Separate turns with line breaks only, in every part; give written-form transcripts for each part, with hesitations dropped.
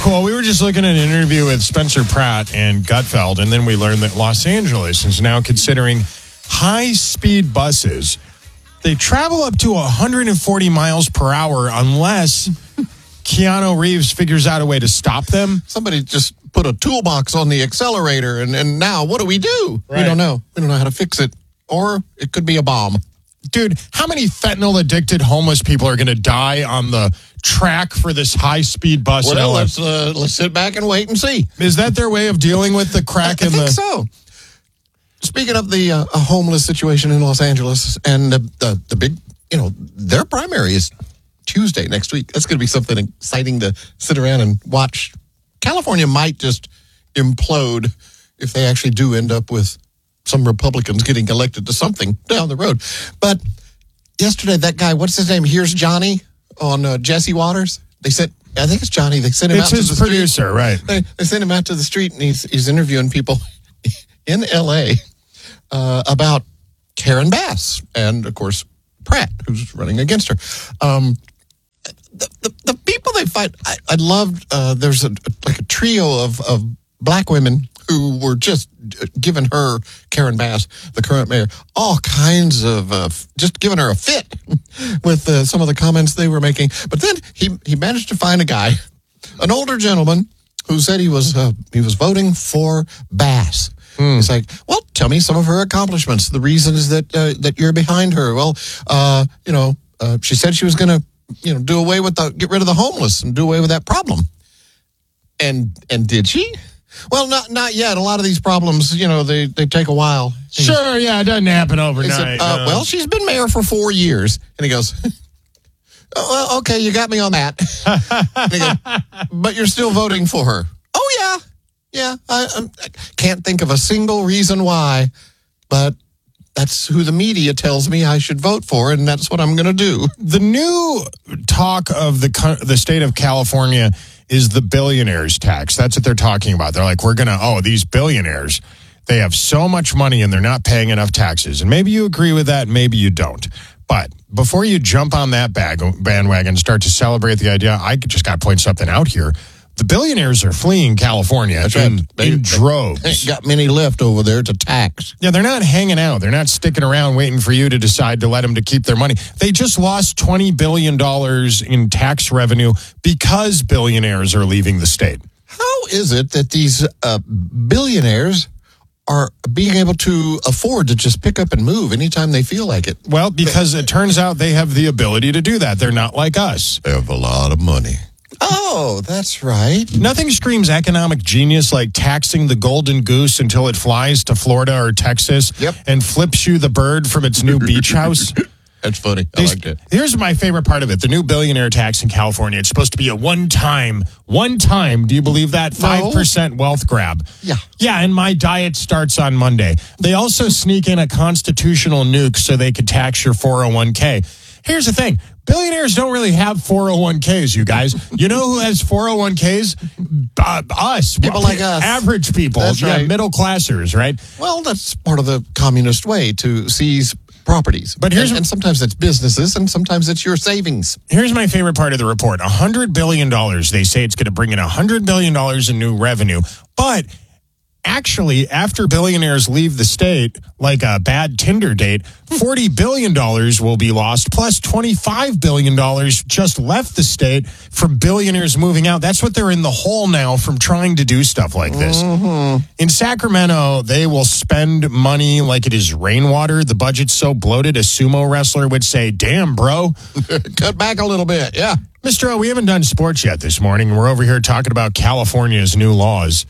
cool. We were just looking at an interview with Spencer Pratt and Gutfeld, and then we learned that Los Angeles is now considering high-speed buses. They travel up to 140 miles per hour unless Keanu Reeves figures out a way to stop them.
Somebody just put a toolbox on the accelerator, and now what do?
Right.
We don't know. We don't know how to fix it. Or it could be a bomb.
Dude, how many fentanyl-addicted homeless people are going to die on the track for this high-speed bus?
Well, let's sit back and wait and see.
Is that their way of dealing with the crack
I
in
think
the...
so. Speaking of the homeless situation in Los Angeles, and the big, their primary is Tuesday next week. That's going to be something exciting to sit around and watch. California might just implode if they actually do end up with some Republicans getting elected to something down the road. But yesterday, that guy, what's his name? Here's Johnny on Jesse Waters. I think it's Johnny. They sent him out to the street.
It's his producer, right?
They sent him out to the street, and he's interviewing people in L.A. About Karen Bass and, of course, Pratt, who's running against her. The people they fight, I loved, there's a trio of black women who were just giving her, Karen Bass, the current mayor, all kinds of, just giving her a fit with some of the comments they were making. But then he managed to find a guy, an older gentleman, who said he was voting for Bass. He's like, well, tell me some of her accomplishments, the reasons that you're behind her. Well, she said she was going to, do away with get rid of the homeless and do away with that problem. And did she? Well, not yet. A lot of these problems, they take a while.
Sure, yeah, it doesn't happen overnight.
Said, well, she's been mayor for 4 years. And he goes, oh, well, okay, you got me on that. And he goes, but you're still voting for her. Oh, yeah. Yeah, I can't think of a single reason why, but that's who the media tells me I should vote for, and that's what I'm going to do.
The new talk of the state of California is the billionaires tax. That's what they're talking about. They're like, these billionaires, they have so much money and they're not paying enough taxes. And maybe you agree with that, maybe you don't. But before you jump on that bandwagon and start to celebrate the idea, I just got to point something out here. The billionaires are fleeing California in droves.
Ain't got many left over there to tax.
Yeah, they're not hanging out. They're not sticking around waiting for you to decide to let them to keep their money. They just lost $20 billion in tax revenue because billionaires are leaving the state.
How is it that these billionaires are being able to afford to just pick up and move anytime they feel like it?
Well, because it turns out they have the ability to do that. They're not like us.
They have a lot of money. Oh, that's right.
Nothing screams economic genius like taxing the golden goose until it flies to Florida or Texas and flips you the bird from its new beach house.
That's funny. I liked it.
Here's my favorite part of it. The new billionaire tax in California. It's supposed to be a one-time, do you believe that? 5% wealth grab.
Yeah.
Yeah, and my diet starts on Monday. They also sneak in a constitutional nuke so they could tax your 401k. Here's the thing. Billionaires don't really have 401ks, you guys. You know who has 401ks? Us.
People like us.
Average people.
That's right.
Middle classers, right?
Well, that's part of the communist way to seize properties. But and sometimes it's businesses and sometimes it's your savings.
Here's my favorite part of the report. $100 billion. They say it's going to bring in $100 billion in new revenue. But actually, after billionaires leave the state, like a bad Tinder date, $40 billion will be lost, plus $25 billion just left the state from billionaires moving out. That's what they're in the hole now from trying to do stuff like this. Mm-hmm. In Sacramento, they will spend money like it is rainwater. The budget's so bloated, a sumo wrestler would say, damn, bro.
Cut back a little bit, yeah.
Mr. O, we haven't done sports yet this morning. We're over here talking about California's new laws.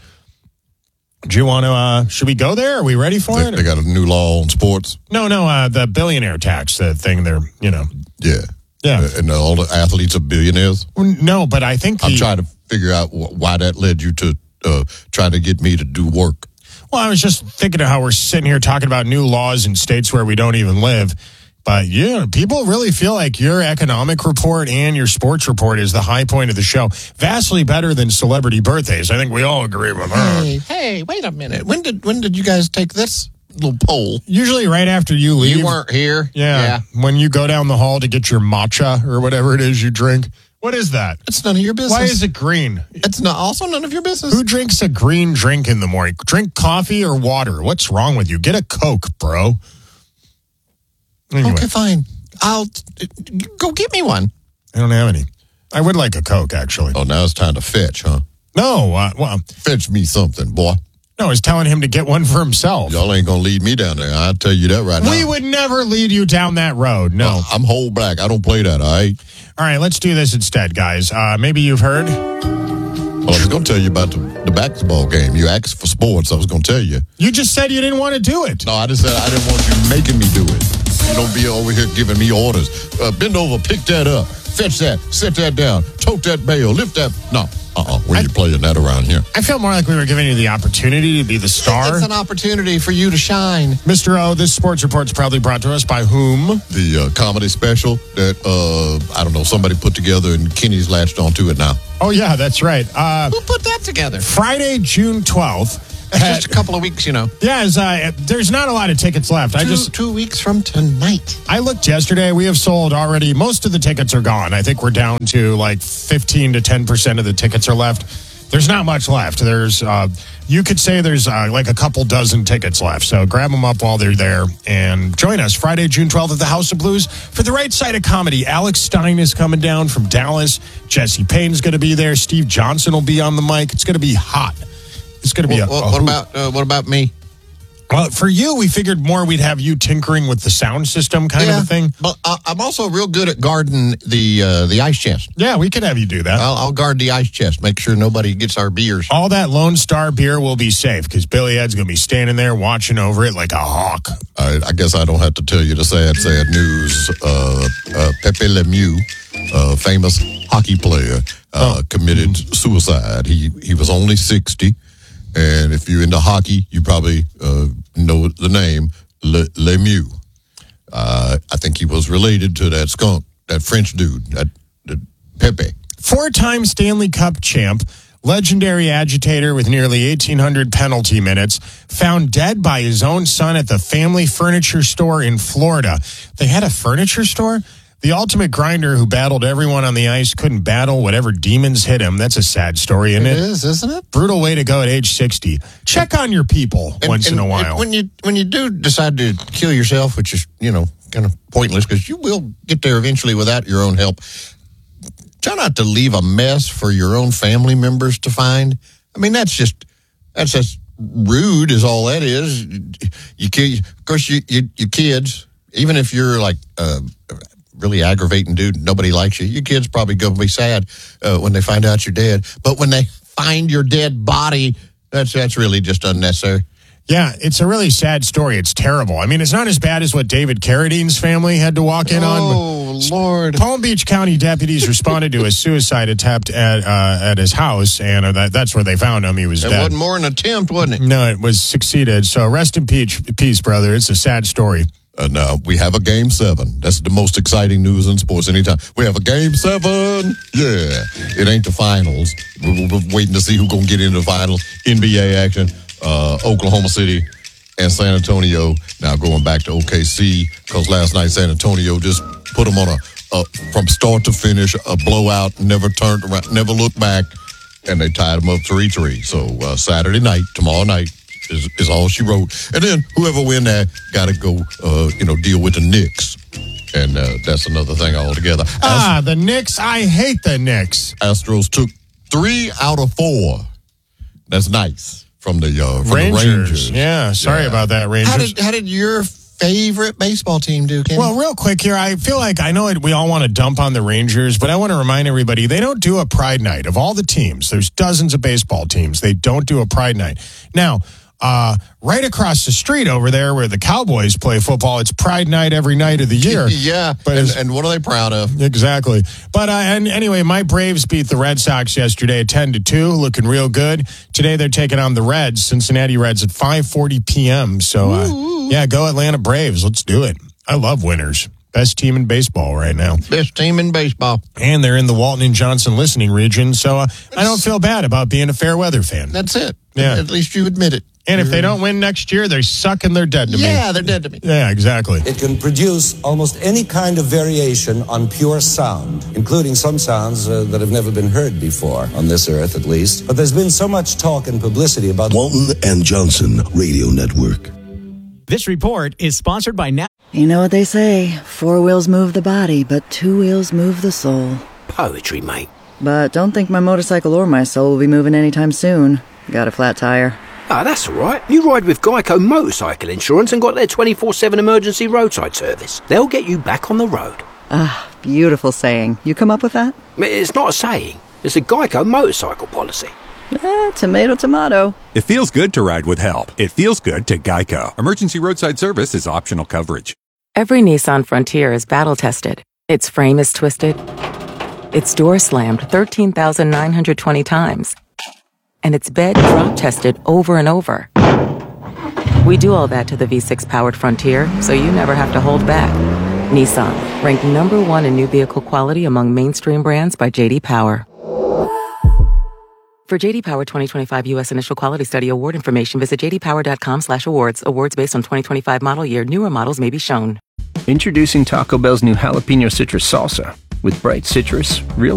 Do you want to, should we go there? Are we ready for it?
They got a new law on sports?
No, the billionaire tax, the thing they're,
Yeah.
Yeah.
And all the athletes are billionaires?
No, but I think
I'm trying to figure out why that led you to try to get me to do work.
Well, I was just thinking of how we're sitting here talking about new laws in states where we don't even live. But, people really feel like your economic report and your sports report is the high point of the show. Vastly better than celebrity birthdays. I think we all agree with that.
Hey, wait a minute. When did you guys take this little poll?
Usually right after you leave.
You weren't here?
Yeah. When you go down the hall to get your matcha or whatever it is you drink. What is that?
It's none of your business.
Why is it green?
It's not also none of your business.
Who drinks a green drink in the morning? Drink coffee or water? What's wrong with you? Get a Coke, bro. Anyway,
Okay, fine. I'll go get me one.
I don't have any. I would like a Coke, actually.
Oh, now it's time to fetch, huh?
No, well,
Fetch me something, boy.
no, I was telling him to get one for himself.
Y'all ain't gonna lead me down there. I'll tell you that right now.
We would never lead you down that road. No.
I'm whole black. I don't play that, all right?
All right, let's do this instead, guys. Maybe you've heard.
Well, I was gonna tell you about the basketball game. You asked for sports. I was gonna tell you.
You just said you didn't want to do it.
No, I just said I didn't want you making me do it. You don't be over here giving me orders. Bend over, pick that up, fetch that, set that down, tote that bale, lift that. No, when you playing that around here.
I felt more like we were giving you the opportunity to be the star.
It's an opportunity for you to shine.
Mr. O, this sports report is proudly brought to us by whom?
The comedy special that, I don't know, somebody put together and Kenny's latched onto it now.
Oh, yeah, that's right.
Who put that together?
Friday, June 12th.
That's just a couple of weeks, you know.
Yeah, there's not a lot of tickets left.
2 weeks from tonight.
I looked yesterday. We have sold already. Most of the tickets are gone. I think we're down to like 15 to 10% of the tickets are left. There's not much left. There's, you could say there's like a couple dozen tickets left. So grab them up while they're there and join us Friday, June 12th at the House of Blues for the right side of comedy. Alex Stein is coming down from Dallas. Jesse Payne's going to be there. Steve Johnson will be on the mic. It's going to be hot. It's going to be
what about me?
Well, for you, we figured more we'd have you tinkering with the sound system kind of a thing.
But I'm also real good at guarding the ice chest.
Yeah, we could have you do that.
I'll guard the ice chest, make sure nobody gets our beers.
All that Lone Star beer will be safe because Billy Ed's going to be standing there watching over it like a hawk.
I guess I don't have to tell you the sad news. Pepe Lemieux, famous hockey player, committed suicide. He was only 60. And if you're into hockey, you probably know the name Lemieux. I think he was related to that skunk, that French dude, that Pepe.
4-time Stanley Cup champ, legendary agitator with nearly 1,800 penalty minutes, found dead by his own son at the family furniture store in Florida. They had a furniture store? The ultimate grinder who battled everyone on the ice couldn't battle whatever demons hit him. That's a sad story, isn't it?
It is, isn't it?
Brutal way to go at age 60. Check on your people once in a while.
When you do decide to kill yourself, which is, kind of pointless because you will get there eventually without your own help, try not to leave a mess for your own family members to find. I mean, that's just rude is all that is. Of course, your kids, even if you're like really aggravating dude, nobody likes you. Your kids probably going to be sad when they find out you're dead. But when they find your dead body, that's really just unnecessary.
Yeah, it's a really sad story. It's terrible. I mean, it's not as bad as what David Carradine's family had to walk in on.
Oh, Lord.
Palm Beach County deputies responded to a suicide attempt at his house, and that's where they found him. He was dead.
It wasn't more an attempt, wasn't it?
No, it was succeeded. So rest in peace, brother. It's a sad story.
Now, we have a Game 7. That's the most exciting news in sports anytime. We have a Game 7. Yeah. It ain't the finals. We're waiting to see who's going to get into the finals. NBA action. Oklahoma City and San Antonio. Now going back to OKC because last night San Antonio just put them on a from start to finish, a blowout, never turned around, never looked back, and they tied them up 3-3. So Saturday night, tomorrow night, is all she wrote. And then whoever win that got to go, deal with the Knicks. And that's another thing altogether.
The Knicks. I hate the Knicks.
Astros took 3 out of 4. That's nice from the Rangers.
Yeah, sorry about that, Rangers.
How did your favorite baseball team do, Kenny?
Well, real quick here, I feel like I know we all want to dump on the Rangers, but I want to remind everybody they don't do a Pride Night. Of all the teams, there's dozens of baseball teams. They don't do a Pride Night. Now, right across the street over there where the Cowboys play football, it's Pride Night every night of the year.
Yeah, but and what are they proud of?
Exactly. But and anyway, my Braves beat the Red Sox yesterday at 10-2, looking real good. Today they're taking on the Reds, Cincinnati Reds at 5:40 p.m. So go Atlanta Braves. Let's do it. I love winners. Best team in baseball right now.
Best team in baseball.
And they're in the Walton and Johnson listening region, so I don't feel bad about being a fair weather fan.
That's it.
Yeah.
At least you admit it.
And if they don't win next year, they're sucking. They're dead to me.
Yeah, they're dead to me.
Yeah, exactly.
It can produce almost any kind of variation on pure sound, including some sounds that have never been heard before, on this earth at least. But there's been so much talk and publicity about
Walton and Johnson Radio Network.
This report is sponsored by
You know what they say, 4 wheels move the body, but 2 wheels move the soul.
Poetry, mate.
But don't think my motorcycle or my soul will be moving anytime soon. Got a flat tire.
Ah, that's all right. You ride with Geico Motorcycle Insurance and got their 24/7 emergency roadside service. They'll get you back on the road.
Ah, beautiful saying. You come up with that?
It's not a saying. It's a Geico motorcycle policy.
Tomato, tomato.
It feels good to ride with help. It feels good to Geico. Emergency roadside service is optional coverage.
Every Nissan Frontier is battle-tested. Its frame is twisted. Its door slammed 13,920 times. And its bed drop-tested over and over. We do all that to the V6-powered Frontier, so you never have to hold back. Nissan, ranked number 1 in new vehicle quality among mainstream brands by J.D. Power. For J.D. Power 2025 U.S. Initial Quality Study Award information, visit jdpower.com/awards. Awards based on 2025 model year. Newer models may be shown.
Introducing Taco Bell's new Jalapeno Citrus Salsa. With bright citrus, real